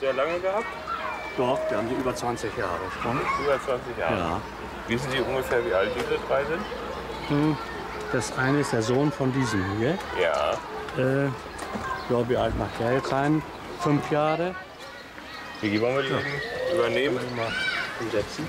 sehr lange gehabt? Doch, wir haben die über 20 Jahre schon. Über 20 Jahre? Ja. Wissen Sie ungefähr, wie alt diese drei sind? Das eine ist der Sohn von diesem hier. Ja. Ja, wie alt mag der jetzt sein? 5 Jahre. Wie wollen wir die eben übernehmen? Mal hinsetzen.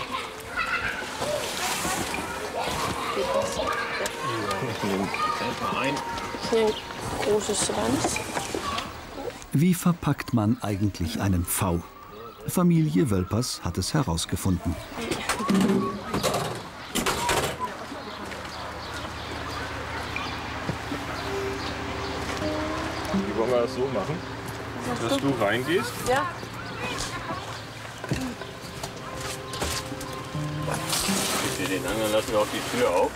Hier ein großes Schwanz. Wie verpackt man eigentlich einen Pfau? Familie Wölpers hat es herausgefunden. Wie wollen wir das so machen? Dass du reingehst? Ja. Ich sehe den anderen, lassen wir auch die Tür auf.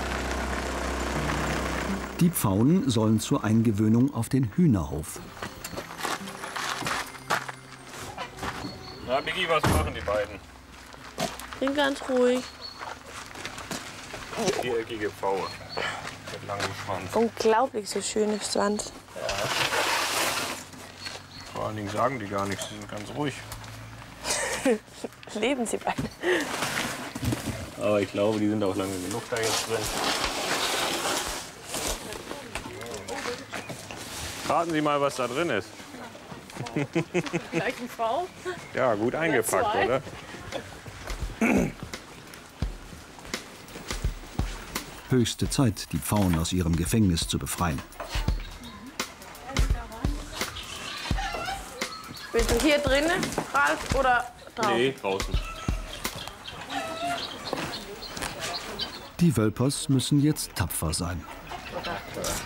Die Pfauen sollen zur Eingewöhnung auf den Hühnerhof. Na, Biggie, was machen die beiden? Bin ganz ruhig. Viereckige Pfaue mit langem Schwanz. Unglaublich so schöne Schwanz. Vor allen Dingen sagen die gar nichts, die sind ganz ruhig. Leben sie beide. Aber ich glaube, die sind auch lange genug da jetzt drin. Raten Sie mal, was da drin ist. Gleich eine Frau? Ja, gut eingepackt, oder? Höchste Zeit, die Pfauen aus ihrem Gefängnis zu befreien. Bist du hier drinnen, Ralf, oder draußen? Nee, draußen. Die Wölpers müssen jetzt tapfer sein.